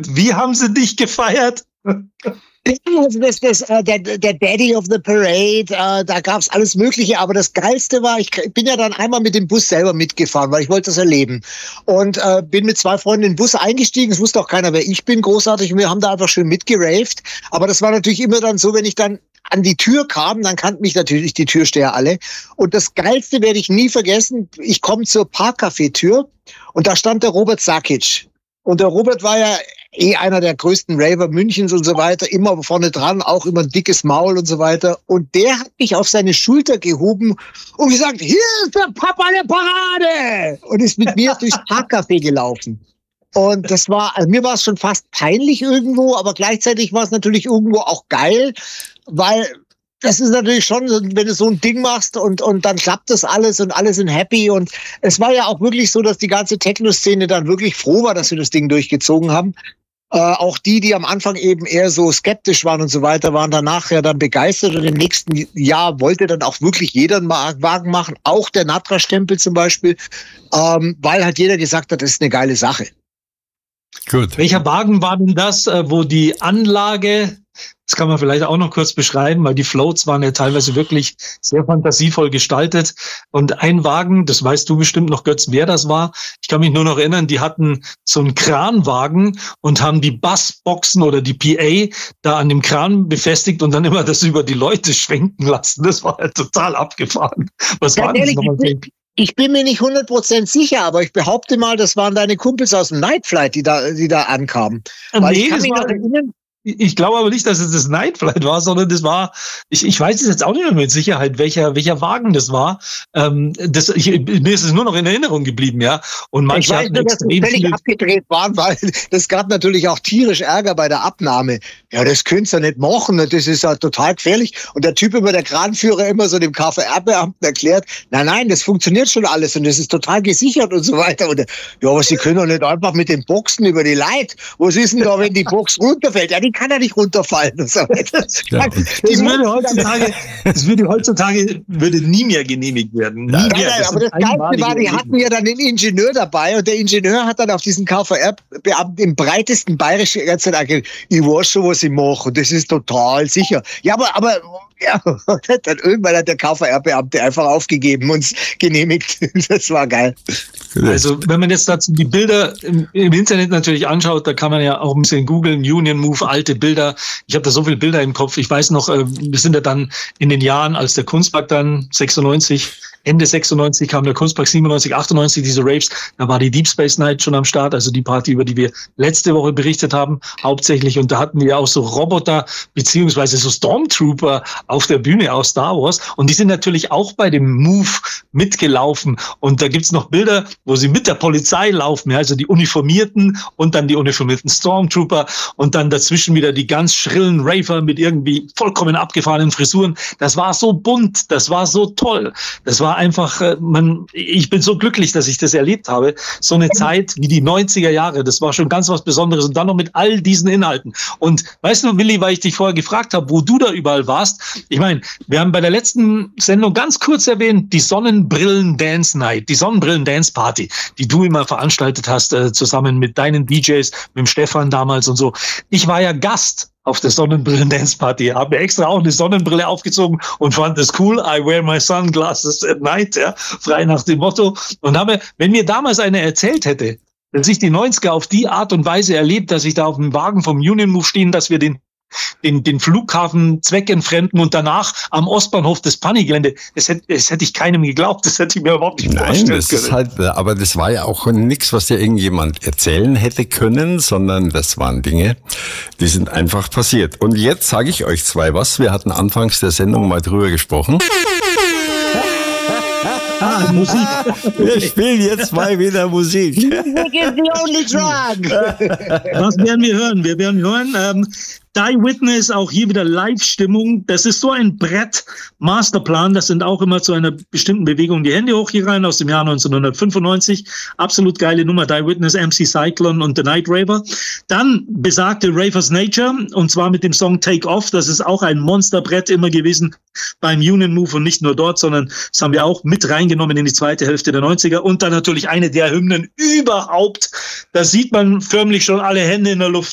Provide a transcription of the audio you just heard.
Und wie haben sie dich gefeiert? Also der Daddy of the Parade, da gab's alles Mögliche, aber das Geilste war, ich bin ja dann einmal mit dem Bus selber mitgefahren, weil ich wollte das erleben. Und bin mit 2 Freunden in den Bus eingestiegen, es wusste auch keiner, wer ich bin, großartig, und wir haben da einfach schön mitgeraved. Aber das war natürlich immer dann so, wenn ich dann an die Tür kam, dann kannten mich natürlich die Türsteher alle. Und das Geilste werde ich nie vergessen, ich komme zur Parkcafé-Tür und da stand der Robert Sakic. Und der Robert war ja einer der größten Raver Münchens und so weiter, immer vorne dran, auch immer ein dickes Maul und so weiter. Und der hat mich auf seine Schulter gehoben und gesagt, hier ist der Papa der Parade! Und ist mit mir durchs Parkcafé gelaufen. Und das war, also mir war es schon fast peinlich irgendwo, aber gleichzeitig war es natürlich irgendwo auch geil, weil das ist natürlich schon, wenn du so ein Ding machst und dann klappt das alles und alle sind happy. Und es war ja auch wirklich so, dass die ganze Techno-Szene dann wirklich froh war, dass wir das Ding durchgezogen haben. Auch die am Anfang eben eher so skeptisch waren und so weiter, waren danach ja dann begeistert. Und im nächsten Jahr wollte dann auch wirklich jeder einen Wagen machen, auch der Natra-Stempel zum Beispiel, weil halt jeder gesagt hat, das ist eine geile Sache. Gut. Welcher Wagen war denn das, wo die Anlage, das kann man vielleicht auch noch kurz beschreiben, weil die Floats waren ja teilweise wirklich sehr fantasievoll gestaltet. Und ein Wagen, das weißt du bestimmt noch, Götz, wer das war. Ich kann mich nur noch erinnern, die hatten so einen Kranwagen und haben die Bassboxen oder die PA da an dem Kran befestigt und dann immer das über die Leute schwenken lassen. Das war ja total abgefahren. Was war das nochmal? Ich bin mir nicht 100% sicher, aber ich behaupte mal, das waren deine Kumpels aus dem Night Flight, die da ankamen. Weil ich kann mich noch erinnern. Ich glaube aber nicht, dass es das Night Flight war, sondern das war, ich weiß es jetzt auch nicht mehr mit Sicherheit, welcher Wagen das war. Mir ist es nur noch in Erinnerung geblieben, ja. Und manche hatten extrem völlig abgedreht waren, weil das gab natürlich auch tierisch Ärger bei der Abnahme. Ja, das könntest du nicht machen, das ist ja total gefährlich. Und der Typ über der Kranführer immer so dem KVR-Beamten erklärt, nein, das funktioniert schon alles und das ist total gesichert und so weiter. Und ja, aber Sie können doch nicht einfach mit den Boxen über die Leit. Was ist denn da, wenn die Box runterfällt? Ja, die kann ja nicht runterfallen. Und so weiter. Ja, das würde heutzutage nie mehr genehmigt werden. Nein, aber das Geilste war, die hatten ja dann den Ingenieur dabei und der Ingenieur hat dann auf diesen KVR-Beamten im breitesten Bayerischen gesagt, ich weiß schon, was ich mache und das ist total sicher. Ja, aber ja, dann irgendwann hat der KVR-Beamte einfach aufgegeben und es genehmigt. Das war geil. Also, wenn man jetzt dazu die Bilder im Internet natürlich anschaut, da kann man ja auch ein bisschen googeln, Union Move, alte Bilder. Ich habe da so viele Bilder im Kopf. Ich weiß noch, wir sind ja dann in den Jahren, als der Kunstpark dann 96, Ende 96 kam der Kunstpark, 97, 98, diese Raves, da war die Deep Space Night schon am Start, also die Party, über die wir letzte Woche berichtet haben, hauptsächlich. Und da hatten wir auch so Roboter, beziehungsweise so Stormtrooper auf der Bühne aus Star Wars. Und die sind natürlich auch bei dem Move mitgelaufen. Und da gibt's noch Bilder, wo sie mit der Polizei laufen, ja, also die Uniformierten und dann die uniformierten Stormtrooper und dann dazwischen wieder die ganz schrillen Raver mit irgendwie vollkommen abgefahrenen Frisuren. Das war so bunt, das war so toll. Das war einfach, ich bin so glücklich, dass ich das erlebt habe. So eine Zeit wie die 90er Jahre, das war schon ganz was Besonderes und dann noch mit all diesen Inhalten. Und weißt du, Willi, weil ich dich vorher gefragt habe, wo du da überall warst, ich meine, wir haben bei der letzten Sendung ganz kurz erwähnt, die Sonnenbrillen-Dance Night, die Sonnenbrillen-Dance-Party, die du immer veranstaltet hast, zusammen mit deinen DJs, mit dem Stefan damals und so. Ich war ja Gast auf der Sonnenbrillen-Dance-Party, habe mir extra auch eine Sonnenbrille aufgezogen und fand es cool. I wear my sunglasses at night, ja, frei nach dem Motto. Und wenn mir damals einer erzählt hätte, dass ich die 90er auf die Art und Weise erlebt, dass ich da auf dem Wagen vom Union Move stehen, dass wir den Flughafen zweckentfremden und danach am Ostbahnhof das Panigelände, das hätte ich keinem geglaubt, das hätte ich mir überhaupt nicht vorstellen können. Ist halt, aber das war ja auch nichts, was dir irgendjemand erzählen hätte können, sondern das waren Dinge, die sind einfach passiert. Und jetzt sage ich euch zwei was, wir hatten anfangs der Sendung mal drüber gesprochen. Musik. Wir spielen jetzt mal wieder Musik. Music is the only drug. Was werden wir hören? Wir werden hören Die Witness, auch hier wieder Live-Stimmung. Das ist so ein Brett-Masterplan. Das sind auch immer zu einer bestimmten Bewegung die Hände hoch hier rein aus dem Jahr 1995. Absolut geile Nummer. Die Witness, MC Cyclone und The Night Raver. Dann besagte Ravers Nature und zwar mit dem Song Take Off. Das ist auch ein Monsterbrett immer gewesen beim Union Move und nicht nur dort, sondern das haben wir auch mit reingenommen in die zweite Hälfte der 90er. Und dann natürlich eine der Hymnen überhaupt. Da sieht man förmlich schon alle Hände in der Luft.